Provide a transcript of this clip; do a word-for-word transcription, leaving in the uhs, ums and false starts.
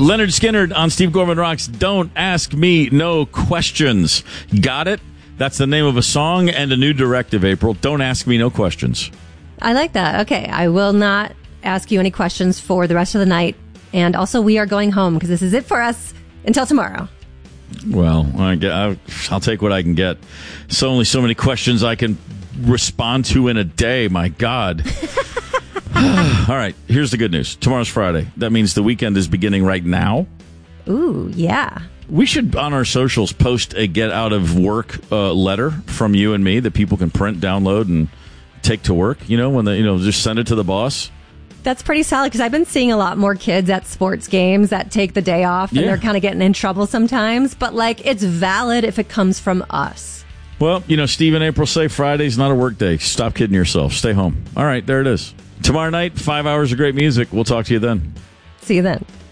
Leonard Skinner on Steve Gorman Rocks. Don't Ask Me No Questions. Got it? That's the name of a song and a new directive, April. Don't ask me no questions. I like that. Okay, I will not ask you any questions for the rest of the night. And also, we are going home because this is it for us until tomorrow. Well, I get, I'll, I'll take what I can get. So only so many questions I can respond to in a day. My God. All right, here's the good news. Tomorrow's Friday. That means the weekend is beginning right now. Ooh, yeah. We should, on our socials, post a get out of work uh, letter from you and me that people can print, download, and take to work. You know, when they, you know, just send it to the boss. That's pretty solid because I've been seeing a lot more kids at sports games that take the day off and Yeah. they're kind of getting in trouble sometimes. But, like, it's valid if it comes from us. Well, you know, Steve and April say Friday's not a work day. Stop kidding yourself. Stay home. All right, there it is. Tomorrow night, five hours of great music. We'll talk to you then. See you then.